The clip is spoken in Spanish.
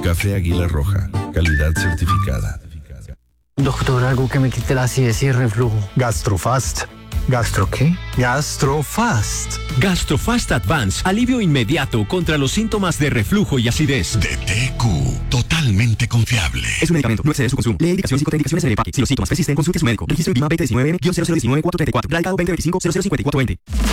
Café Águila Roja, calidad certificada. Doctor, algo que me quite la acidez y reflujo. Gastrofast. ¿Gastro qué? Gastrofast. Gastrofast Advance, alivio inmediato contra los síntomas de reflujo y acidez. De TQ, totalmente confiable. Es un medicamento, no excede su consumo. Lee indicaciones y contraindicaciones en el empaque. Si los síntomas persisten, consulte a su médico. Registro INVIMA 2019-009434. Radicado 2025-005420.